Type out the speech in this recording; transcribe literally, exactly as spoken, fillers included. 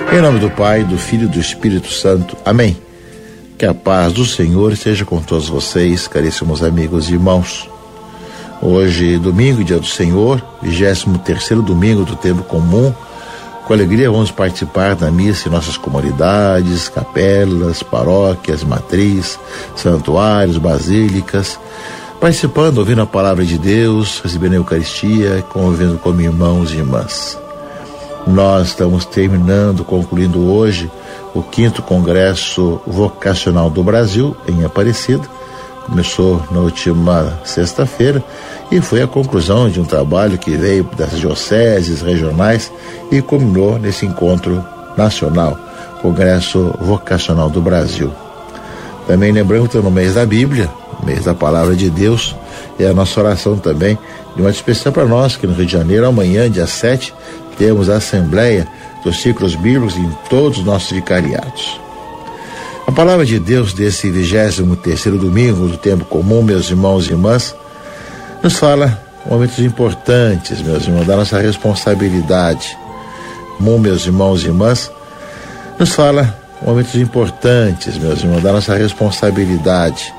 Em nome do Pai, do Filho e do Espírito Santo. Amém. Que a paz do Senhor esteja com todos vocês, caríssimos amigos e irmãos. Hoje, domingo, dia do Senhor, vigésimo terceiro domingo do tempo comum. Com alegria vamos participar da missa em nossas comunidades, capelas, paróquias, matriz, santuários, basílicas, participando, ouvindo a palavra de Deus, recebendo a Eucaristia, convivendo com irmãos e irmãs. Nós estamos terminando, concluindo hoje, o quinto Congresso Vocacional do Brasil, em Aparecida. Começou na última sexta-feira e foi a conclusão de um trabalho que veio das dioceses regionais e culminou nesse encontro nacional, Congresso Vocacional do Brasil. Também lembrando que no mês da Bíblia, mês da Palavra de Deus, é a nossa oração também, de uma especial para nós, que no Rio de Janeiro, amanhã, dia sete, temos a Assembleia dos Ciclos Bíblicos em todos os nossos vicariatos. A palavra de Deus desse vigésimo terceiro domingo do tempo comum, meus irmãos e irmãs, nos fala momentos importantes, meus irmãos, da nossa responsabilidade. Comum, meus irmãos e irmãs, nos fala momentos importantes, meus irmãos, da nossa responsabilidade.